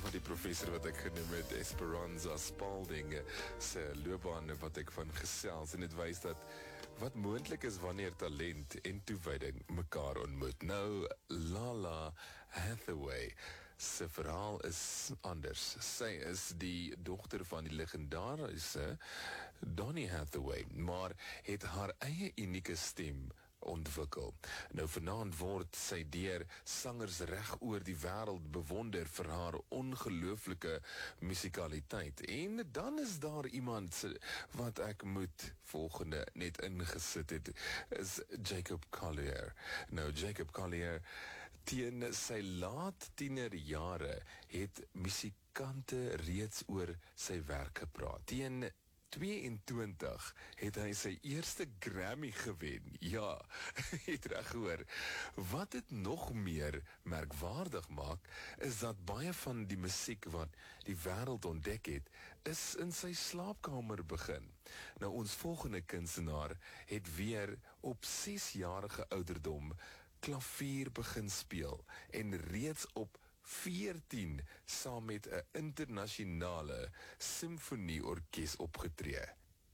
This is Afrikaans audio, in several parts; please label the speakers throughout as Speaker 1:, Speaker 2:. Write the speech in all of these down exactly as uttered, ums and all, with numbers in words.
Speaker 1: van die professor wat ek genoem het, Esperanza Spalding, se loopbaan wat ek van gesels, en dit wys dat wat moontlik is wanneer talent en toewyding mekaar ontmoet. Nou, Lala Hathaway se verhaal is anders. Sy is die dogter van die legendariese Donny Hathaway, maar het haar eie unieke stem ontwikkel. Nou vanaand word sy deur sangers reg oor die wêreld bewonder vir haar ongelooflike musikaliteit. En dan is daar iemand wat ek moet volgende net ingesit het, is Jacob Collier. Nou Jacob Collier, teen sy laat tienerjare het musikante reeds oor sy werk gepraat. Teen tweeëntwintig het hy sy eerste Grammy gewen. Ja, het reg gehoor. Wat dit nog meer merkwaardig maak, is dat baie van die musiek wat die wêreld ontdek het, is in sy slaapkamer begin. Nou, ons volgende kunstenaar het weer op sesjarige ouderdom klavier begin speel en reeds op veertien saam met 'n internasionale simfonieorkes opgetree.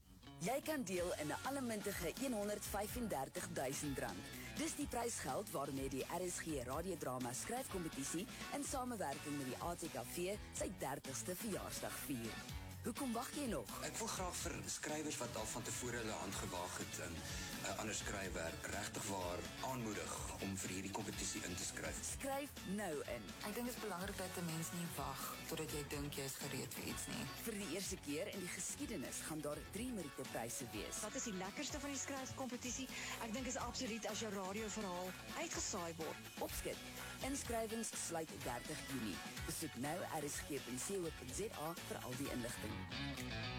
Speaker 2: Jy kan deel in 'n allemintige honderdvyfendertig duisend rand. Dis die prysgeld waarmee die R S G radiodrama skryfkompetisie in samewerking met die A T K V sy dertigste verjaarsdag vier. Hoekom wag jy nog?
Speaker 3: Ek wil graag vir skrywers wat al van tevore hulle hand gewaag het in 'n uh, ander skryfwerk regtig waar aanmoedig om vir hierdie kompetisie in te skryf.
Speaker 2: Skryf nou in.
Speaker 4: Ek dink dit is belangrik dat 'n mens nie wag totdat jy dink jy is gereed vir iets nie.
Speaker 2: Vir die eerste keer in die geskiedenis gaan daar drie Meritepryse wees.
Speaker 5: Wat is die lekkerste van die skryfkompetisie? Ek dink is absoluut as jou radioverhaal uitgesaai word.
Speaker 2: Opskik. Inskrywings sluit dertig Junie. Besoek nou r s g punt co punt za vir al die inligting.